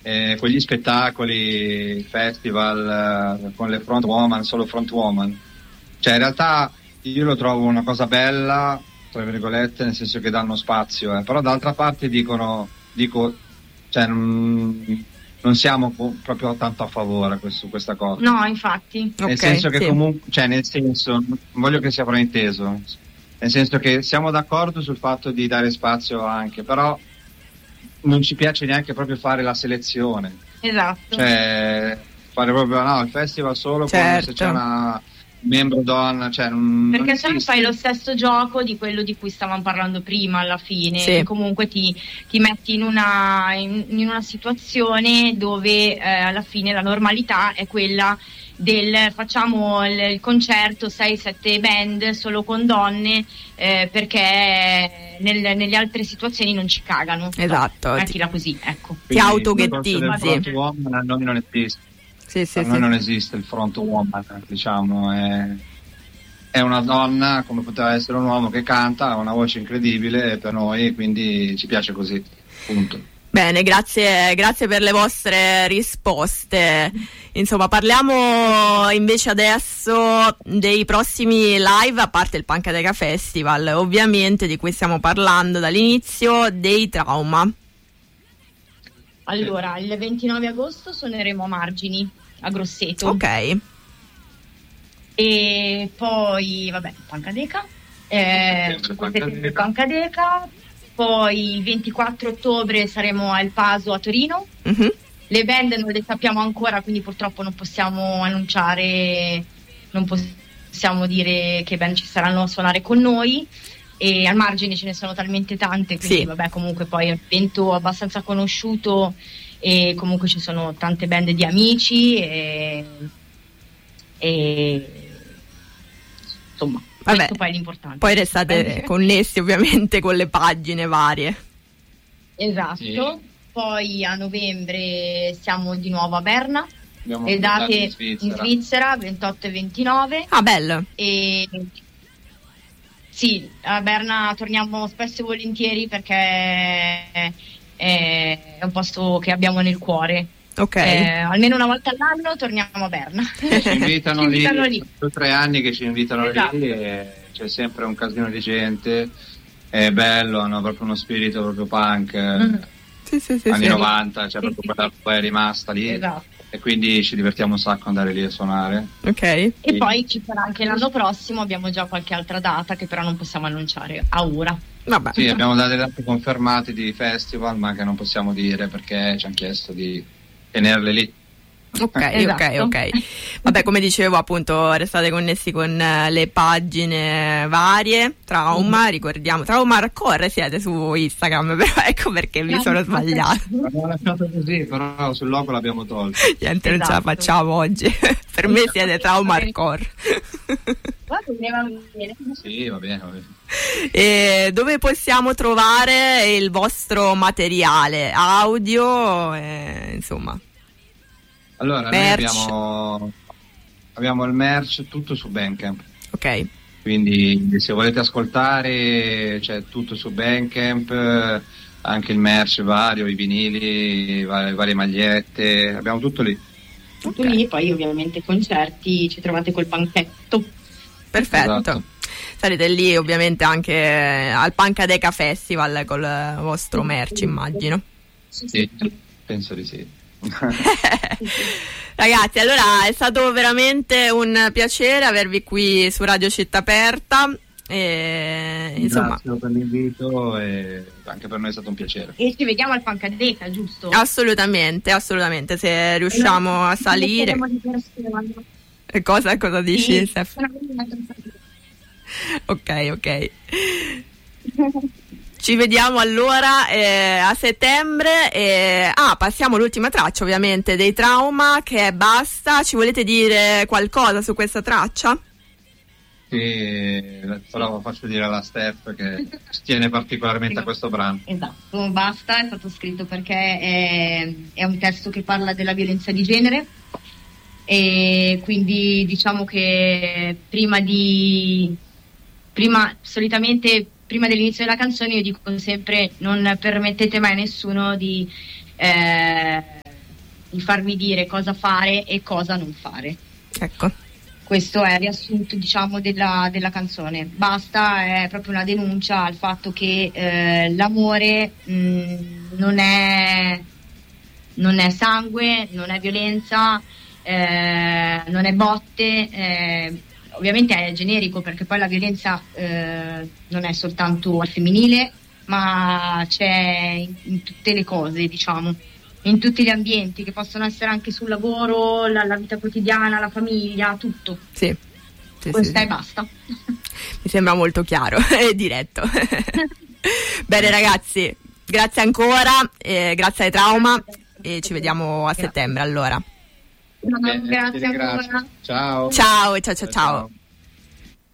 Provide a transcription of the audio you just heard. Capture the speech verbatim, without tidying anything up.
eh, quegli spettacoli, festival eh, con le front woman, solo front woman. Cioè in realtà io lo trovo una cosa bella, tra virgolette, nel senso che danno spazio, eh. Però d'altra parte dicono, dico, cioè non, non siamo proprio tanto a favore su questa cosa. No, infatti. Nel Okay, senso che sì. comunque, cioè nel senso, non voglio che sia frainteso, nel senso che siamo d'accordo sul fatto di dare spazio anche, però non ci piace neanche proprio fare la selezione. Esatto. Cioè fare proprio no, il festival solo Certo. quando se c'è una membro donna, cioè non, Perché non se no esiste. fai lo stesso gioco di quello di cui stavamo parlando prima alla fine, Sì. che comunque ti, ti metti in una, in, in una situazione dove eh, alla fine la normalità è quella del facciamo il, il concerto sei sette band solo con donne eh, perché nel, nelle altre situazioni non ci cagano. Esatto. No, mettila così, ecco. Ti Quindi autoghettizzi. il discorso del front woman a noi non esiste. Sì, sì, Per sì. noi non esiste il front woman, diciamo, è, è una donna come poteva essere un uomo che canta, ha una voce incredibile per noi, quindi ci piace così, punto. Bene, grazie, grazie per le vostre risposte. Insomma, parliamo invece adesso dei prossimi live, a parte il Pancateca Festival, ovviamente, di cui stiamo parlando dall'inizio, dei Trauma. Allora, il ventinove agosto suoneremo a Margini, a Grosseto. Ok. E poi, vabbè, Pancateca. Eh, Sempre Pancateca. Pancateca. Poi il ventiquattro ottobre saremo al Paso a Torino. Mhm. Le band non le sappiamo ancora, quindi purtroppo non possiamo annunciare, non possiamo dire che band ci saranno a suonare con noi. E al margine ce ne sono talmente tante, quindi Sì. vabbè, comunque poi è un evento abbastanza conosciuto e comunque ci sono tante band di amici e, e insomma, Vabbè, questo poi è l'importante. Poi restate connessi ovviamente con le pagine varie. Esatto. Sì. Poi a novembre siamo di nuovo a Berna, Abbiamo le date in in Svizzera. Svizzera, ventotto e ventinove. Ah, bello. E sì, a Berna torniamo spesso e volentieri perché è, è un posto che abbiamo nel cuore. Ok. Eh, almeno una volta all'anno torniamo a Berna. Ci invitano, Ci invitano lì, lì. sono tre anni che ci invitano Esatto. lì e c'è sempre un casino di gente, è bello, hanno proprio uno spirito proprio punk, Mm. Sì, sì, sì, anni sì. novanta, cioè proprio quella poi è rimasta lì Esatto. e quindi ci divertiamo un sacco andare lì a suonare. Ok. E Sì. poi ci sarà anche l'anno prossimo, abbiamo già qualche altra data che però non possiamo annunciare a ora. Vabbè. Sì, abbiamo delle date confermate di festival ma che non possiamo dire perché ci hanno chiesto di tenerle lì. Ok, Esatto. ok, ok. Vabbè, come dicevo, appunto, restate connessi con eh, le pagine varie. Trauma, ricordiamo, Trauma Hardcore siete su Instagram, però ecco perché mi sono sbagliata. L'abbiamo lasciato così, però sul logo l'abbiamo tolto. Niente, non ce la Esatto. facciamo oggi. Per me siete Trauma Hardcore. Va bene, va bene. Sì, va bene, va bene. E dove possiamo trovare il vostro materiale audio, eh, insomma. Allora, noi Merch. abbiamo, abbiamo il merch tutto su Bandcamp, Ok. quindi se volete ascoltare c'è tutto su Bandcamp, eh, anche il merch vario, i vinili, varie, varie magliette, abbiamo tutto lì. Tutto Ok. lì, poi ovviamente concerti, ci trovate col panchetto. Perfetto. Esatto. Sarete lì ovviamente anche al Pancateca Festival col vostro merch, immagino. Sì, penso di sì. Ragazzi, allora è stato veramente un piacere avervi qui su Radio Città Aperta. E, insomma, Grazie per l'invito e anche per noi è stato un piacere. E ci vediamo al Pancateca, giusto? assolutamente, assolutamente, se riusciamo a salire. E Cosa, cosa dici, Sì. Steph? Ok, ok. Ci vediamo allora eh, a settembre. Eh, ah, passiamo all'ultima traccia, ovviamente, dei Trauma, che è Basta. Ci volete dire qualcosa su questa traccia? Sì, però lo faccio dire alla Steph che ci tiene particolarmente a questo brano. Esatto, Basta è stato scritto perché è, è un testo che parla della violenza di genere e quindi diciamo che prima di prima solitamente prima dell'inizio della canzone io dico sempre non permettete mai a nessuno di eh, di farvi dire cosa fare e cosa non fare. Ecco. Questo è il riassunto, diciamo, della, della canzone. Basta, è proprio una denuncia al fatto che eh, l'amore mh, non è non è sangue, non è violenza, eh, non è botte, eh, ovviamente è generico, perché poi la violenza eh, non è soltanto al femminile, ma c'è in, in tutte le cose, diciamo, in tutti gli ambienti, che possono essere anche sul lavoro, la, la vita quotidiana, la famiglia, tutto. Sì. Sì, Questa sì, e basta. Mi sembra molto chiaro e diretto. Bene ragazzi, grazie ancora, eh, grazie ai Trauma e ci vediamo a Grazie. settembre allora. No, Bene, grazie ancora. Ciao. Ciao, ciao, ciao, ciao.